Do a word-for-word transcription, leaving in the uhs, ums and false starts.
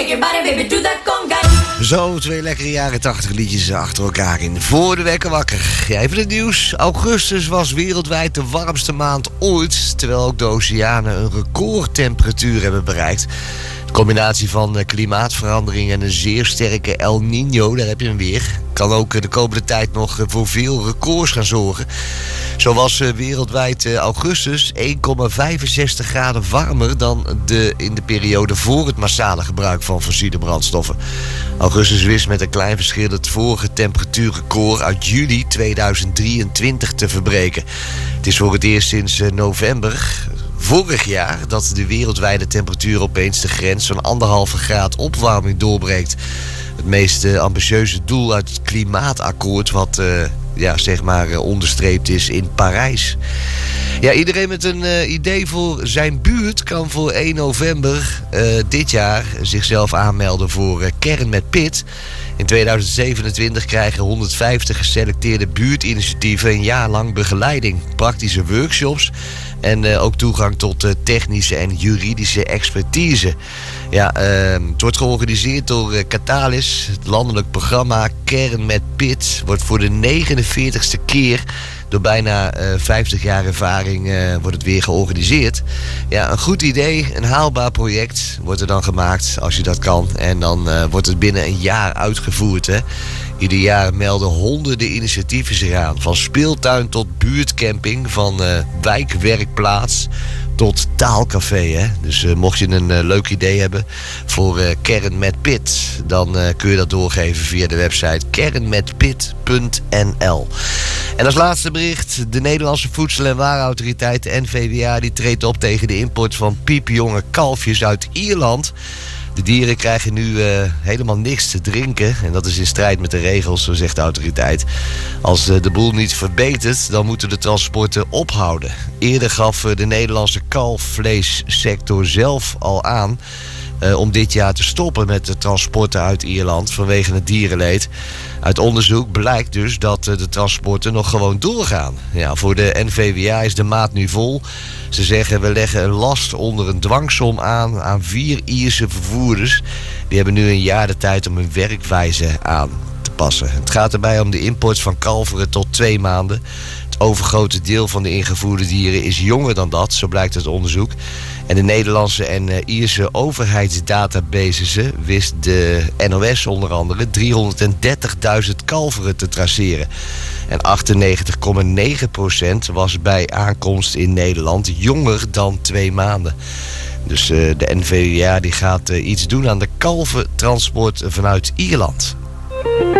shake your body, baby, do that conga. Zo, twee lekkere jaren tachtig liedjes achter elkaar in. Voor de wekker wakker. Ja, even het nieuws. Augustus was wereldwijd de warmste maand ooit, terwijl ook de oceanen een recordtemperatuur hebben bereikt. De combinatie van klimaatverandering en een zeer sterke El Niño, daar heb je hem weer, kan ook de komende tijd nog voor veel records gaan zorgen. Zo was wereldwijd augustus één komma vijfenzestig graden warmer dan de, in de periode voor het massale gebruik van fossiele brandstoffen. Augustus wist met een klein verschil het vorige temperatuurrecord uit juli tweeduizend drieëntwintig te verbreken. Het is voor het eerst sinds november vorig jaar dat de wereldwijde temperatuur opeens de grens van anderhalve graad opwarming doorbreekt. Het meest uh, ambitieuze doel uit het klimaatakkoord wat uh, ja, zeg maar uh, onderstreept is in Parijs. Ja, iedereen met een uh, idee voor zijn buurt kan voor één november uh, dit jaar zichzelf aanmelden voor uh, Kern met Pit. In tweeduizend zevenentwintig krijgen honderdvijftig geselecteerde buurtinitiatieven een jaar lang begeleiding, praktische workshops en uh, ook toegang tot uh, technische en juridische expertise. Ja, uh, het wordt georganiseerd door uh, Catalyst. Het landelijk programma Kern met Pit wordt voor de negenenveertigste keer door bijna uh, vijftig jaar ervaring uh, wordt het weer georganiseerd. Ja, een goed idee, een haalbaar project wordt er dan gemaakt als je dat kan. En dan uh, wordt het binnen een jaar uitgevoerd. Hè. Ieder jaar melden honderden initiatieven zich aan. Van speeltuin tot buurtcamping, van uh, wijkwerkplaats tot taalcafé. Hè? Dus uh, mocht je een uh, leuk idee hebben voor uh, Kern met Pit, dan uh, kun je dat doorgeven via de website kern met pit punt n l. En als laatste bericht, de Nederlandse Voedsel- en Warenautoriteit, de N V W A, die treedt op tegen de import van piepjonge kalfjes uit Ierland. De dieren krijgen nu uh, helemaal niks te drinken. En dat is in strijd met de regels, zo zegt de autoriteit. Als uh, de boel niet verbetert, dan moeten de transporten ophouden. Eerder gaf uh, de Nederlandse kalfvleessector zelf al aan Uh, om dit jaar te stoppen met de transporten uit Ierland vanwege het dierenleed. Uit onderzoek blijkt dus dat uh, de transporten nog gewoon doorgaan. Ja, voor de N V W A is de maat nu vol. Ze zeggen, we leggen een last onder een dwangsom aan aan vier Ierse vervoerders. Die hebben nu een jaar de tijd om hun werkwijze aan te passen. Het gaat erbij om de import van kalveren tot twee maanden. Het overgrote deel van de ingevoerde dieren is jonger dan dat, zo blijkt uit onderzoek. En de Nederlandse en uh, Ierse overheidsdatabases wist de N O S onder andere driehonderddertigduizend kalveren te traceren. En achtennegentig komma negen procent was bij aankomst in Nederland jonger dan twee maanden. Dus uh, de N V W A die gaat uh, iets doen aan de kalventransport vanuit Ierland.